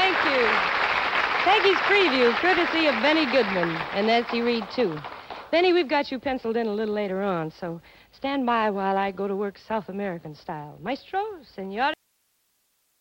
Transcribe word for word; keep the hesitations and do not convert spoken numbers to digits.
Thank you. Peggy's Preview, courtesy of Benny Goodman and Nancy Reed, too. Benny, we've got you penciled in a little later on, so stand by while I go to work South American style. Maestro, senor.